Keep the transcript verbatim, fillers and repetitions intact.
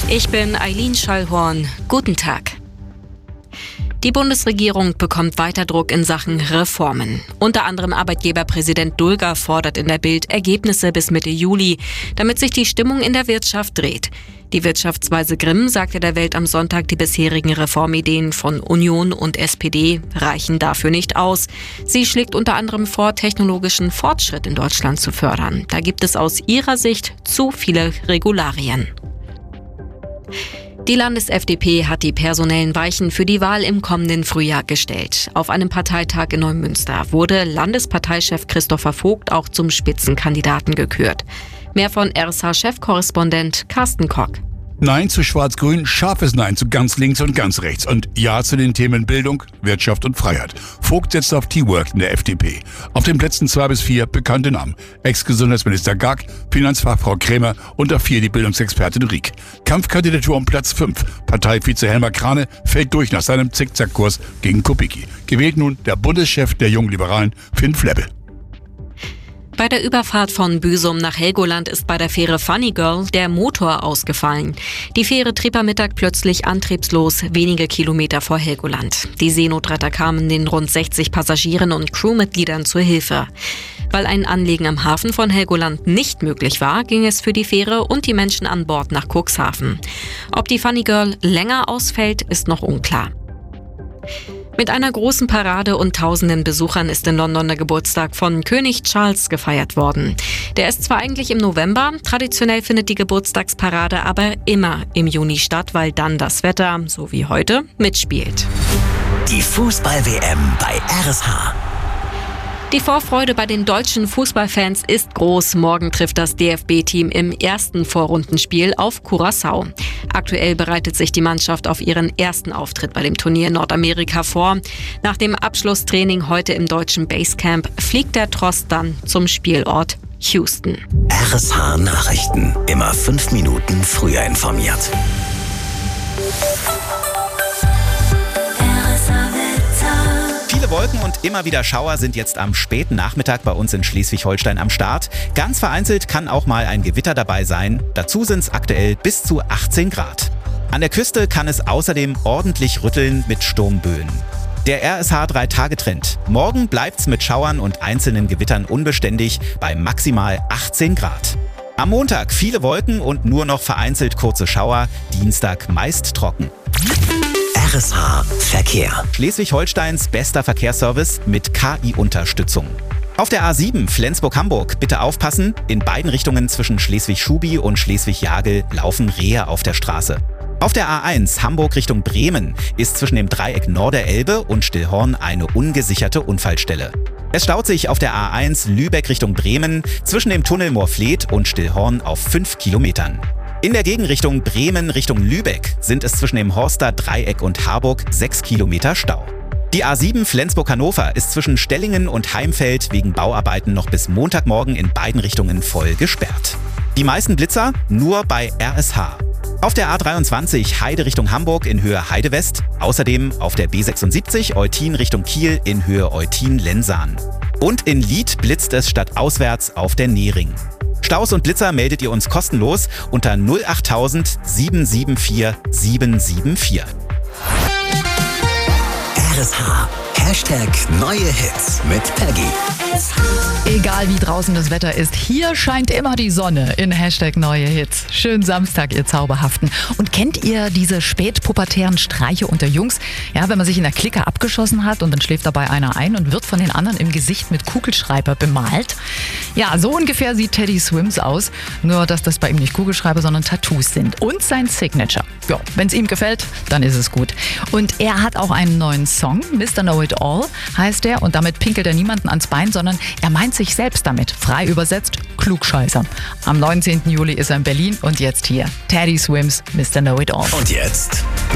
Ich bin Eileen Schallhorn. Guten Tag. Die Bundesregierung bekommt weiter Druck in Sachen Reformen. Unter anderem Arbeitgeberpräsident Dulger fordert in der Bild Ergebnisse bis Mitte Juli, damit sich die Stimmung in der Wirtschaft dreht. Die Wirtschaftsweise Grimm sagte der Welt am Sonntag, die bisherigen Reformideen von Union und S P D reichen dafür nicht aus. Sie schlägt unter anderem vor, technologischen Fortschritt in Deutschland zu fördern. Da gibt es aus ihrer Sicht zu viele Regularien. Die Landes-F D P hat die personellen Weichen für die Wahl im kommenden Frühjahr gestellt. Auf einem Parteitag in Neumünster wurde Landesparteichef Christopher Vogt auch zum Spitzenkandidaten gekürt. Mehr von R S H-Chefkorrespondent Carsten Kock. Nein zu Schwarz-Grün, scharfes Nein zu ganz links und ganz rechts und Ja zu den Themen Bildung, Wirtschaft und Freiheit. Vogt setzt auf Teamwork in der F D P. Auf den Plätzen zwei bis vier bekannte Namen. Ex-Gesundheitsminister Gag, Finanzfachfrau Krämer und auf vier die Bildungsexpertin Rieck. Kampfkandidatur um Platz fünf. Parteivize Helmer Krane fällt durch nach seinem Zickzackkurs gegen Kubicki. Gewählt nun der Bundeschef der Jungen Liberalen, Finn Flebbe. Bei der Überfahrt von Büsum nach Helgoland ist bei der Fähre Funny Girl der Motor ausgefallen. Die Fähre trieb am Mittag plötzlich antriebslos wenige Kilometer vor Helgoland. Die Seenotretter kamen den rund sechzig Passagieren und Crewmitgliedern zur Hilfe. Weil ein Anlegen am Hafen von Helgoland nicht möglich war, ging es für die Fähre und die Menschen an Bord nach Cuxhaven. Ob die Funny Girl länger ausfällt, ist noch unklar. Mit einer großen Parade und tausenden Besuchern ist in London der Geburtstag von König Charles gefeiert worden. Der ist zwar eigentlich im November, traditionell findet die Geburtstagsparade aber immer im Juni statt, weil dann das Wetter, so wie heute, mitspielt. Die Fußball-W M bei R S H. Die Vorfreude bei den deutschen Fußballfans ist groß. Morgen trifft das D F B-Team im ersten Vorrundenspiel auf Curaçao. Aktuell bereitet sich die Mannschaft auf ihren ersten Auftritt bei dem Turnier in Nordamerika vor. Nach dem Abschlusstraining heute im deutschen Basecamp fliegt der Trost dann zum Spielort Houston. R S H Nachrichten. Immer fünf Minuten früher informiert. Viele Wolken und immer wieder Schauer sind jetzt am späten Nachmittag bei uns in Schleswig-Holstein am Start. Ganz vereinzelt kann auch mal ein Gewitter dabei sein. Dazu sind es aktuell bis zu achtzehn Grad. An der Küste kann es außerdem ordentlich rütteln mit Sturmböen. Der R S H drei Tage Trend. Morgen bleibt's mit Schauern und einzelnen Gewittern unbeständig bei maximal achtzehn Grad. Am Montag viele Wolken und nur noch vereinzelt kurze Schauer. Dienstag meist trocken. R S H Verkehr. Schleswig-Holsteins bester Verkehrsservice mit K I-Unterstützung. Auf der A sieben Flensburg-Hamburg bitte aufpassen. In beiden Richtungen zwischen Schleswig-Schubi und Schleswig-Jagel laufen Rehe auf der Straße. Auf der A eins Hamburg Richtung Bremen ist zwischen dem Dreieck Norderelbe und Stillhorn eine ungesicherte Unfallstelle. Es staut sich auf der A eins Lübeck Richtung Bremen zwischen dem Tunnel Moorfleet und Stillhorn auf fünf Kilometern. In der Gegenrichtung Bremen Richtung Lübeck sind es zwischen dem Horster Dreieck und Harburg sechs Kilometer Stau. Die A sieben Flensburg-Hannover ist zwischen Stellingen und Heimfeld wegen Bauarbeiten noch bis Montagmorgen in beiden Richtungen voll gesperrt. Die meisten Blitzer nur bei R S H. Auf der A dreiundzwanzig Heide Richtung Hamburg in Höhe Heide West, außerdem auf der B sechsundsiebzig Eutin Richtung Kiel in Höhe Eutin-Lensahn. Und in Lied blitzt es stadtauswärts auf der Nehring. Staus und Blitzer meldet ihr uns kostenlos unter null acht tausend sieben sieben vier sieben sieben vier. R S H. Hashtag neue Hits mit Peggy. Egal wie draußen das Wetter ist, hier scheint immer die Sonne in Hashtag neue Hits. Schönen Samstag, ihr Zauberhaften. Und kennt ihr diese spätpubertären Streiche unter Jungs? Ja, wenn man sich in der Clique abgeschossen hat und dann schläft dabei einer ein und wird von den anderen im Gesicht mit Kugelschreiber bemalt. Ja, so ungefähr sieht Teddy Swims aus. Nur, dass das bei ihm nicht Kugelschreiber, sondern Tattoos sind. Und sein Signature. Ja, wenn es ihm gefällt, dann ist es gut. Und er hat auch einen neuen Song, Mister Know It All heißt er. Und damit pinkelt er niemanden ans Bein, sondern er meint sich selbst damit. Frei übersetzt, Klugscheißer. Am neunzehnten Juli ist er in Berlin und jetzt hier. Teddy Swims, Mister Know It All. Und jetzt